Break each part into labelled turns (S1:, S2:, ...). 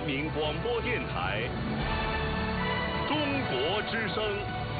S1: 人民广播电台中国之声。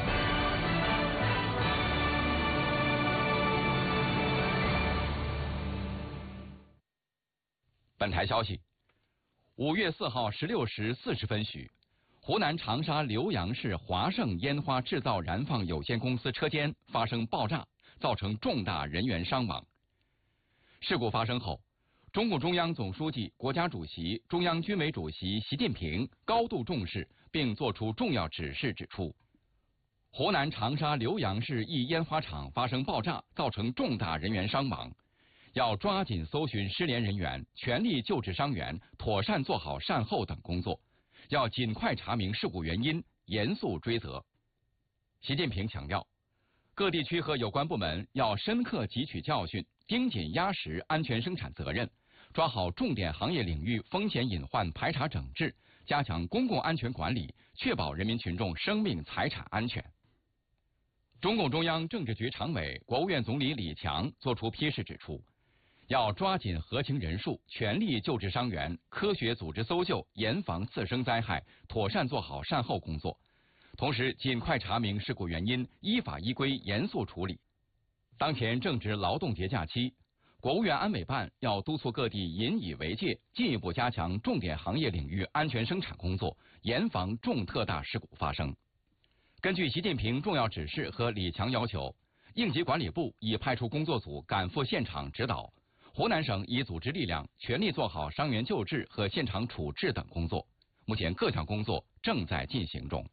S2: 本台消息，5月4号16时40分许，湖南长沙浏阳市华盛烟花制造燃放有限公司车间发生爆炸，造成重大人员伤亡。事故发生后，中共中央总书记、国家主席、中央军委主席习近平高度重视，并作出重要指示，指出，湖南长沙浏阳市一烟花厂发生爆炸，造成重大人员伤亡。要抓紧搜寻失联人员，全力救治伤员，妥善做好善后等工作，要尽快查明事故原因，严肃追责。习近平强调，各地区和有关部门要深刻汲取教训，盯紧压实安全生产责任，抓好重点行业领域风险隐患排查整治，加强公共安全管理，确保人民群众生命财产安全。中共中央政治局常委、国务院总理李强作出批示指出，要抓紧核情人数，全力救治伤员，科学组织搜救，严防次生灾害，妥善做好善后工作。同时，尽快查明事故原因，依法依规严肃处理。当前正值劳动节假期，国务院安委办要督促各地引以为戒，进一步加强重点行业领域安全生产工作，严防重特大事故发生。根据习近平重要指示和李强要求，应急管理部已派出工作组赶赴现场指导。湖南省已组织力量全力做好伤员救治和现场处置等工作，目前各项工作正在进行中。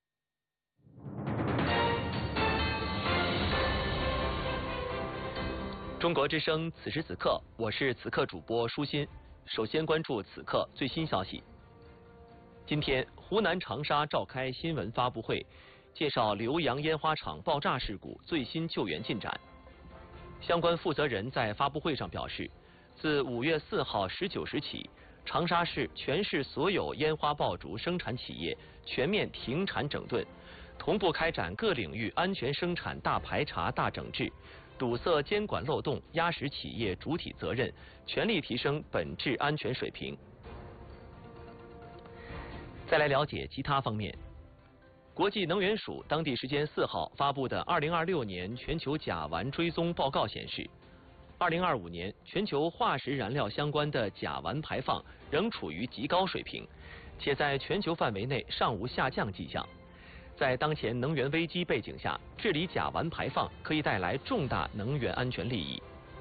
S3: 中国之声，此时此刻，我是此刻主播舒心。首先关注此刻最新消息。今天，湖南长沙召开新闻发布会，介绍浏阳烟花厂爆炸事故最新救援进展。相关负责人在发布会上表示，自5月4号19时起，长沙市全市所有烟花爆竹生产企业全面停产整顿，同步开展各领域安全生产大排查大整治，堵塞监管漏洞，压实企业主体责任，全力提升本质安全水平。再来了解其他方面。国际能源署当地时间4号发布的2026年全球甲烷追踪报告显示，2025年全球化石燃料相关的甲烷排放仍处于极高水平，且在全球范围内尚无下降迹象。在当前能源危机背景下，治理甲烷排放可以带来重大能源安全利益。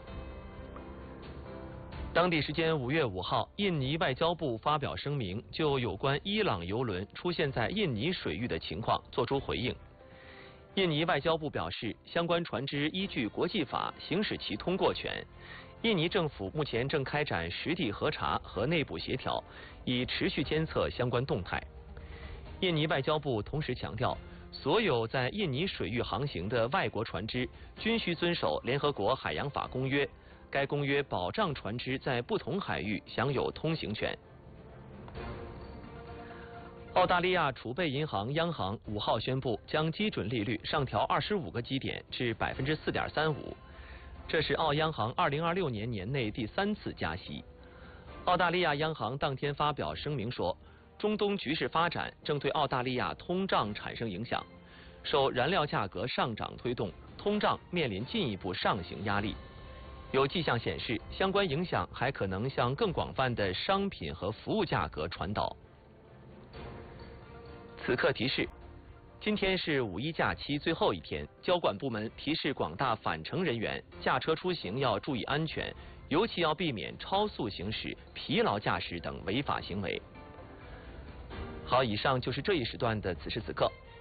S3: 当地时间5月5号，印尼外交部发表声明，就有关伊朗油轮出现在印尼水域的情况作出回应。印尼外交部表示，相关船只依据国际法行使其通过权。印尼政府目前正开展实地核查和内部协调，以持续监测相关动态。印尼外交部同时强调，所有在印尼水域航行的外国船只均需遵守联合国海洋法公约。该公约保障船只在不同海域享有通行权。澳大利亚储备银行央行5号宣布，将基准利率上调25个基点至4.35%，这是澳央行2026年年内第3次加息。澳大利亚央行当天发表声明说，中东局势发展正对澳大利亚通胀产生影响，受燃料价格上涨推动，通胀面临进一步上行压力。有迹象显示，相关影响还可能向更广泛的商品和服务价格传导。此刻提示：今天是5一假期最后一天，交管部门提示广大返程人员，驾车出行要注意安全，尤其要避免超速行驶、疲劳驾驶等违法行为。好，以上就是这一时段的此时此刻，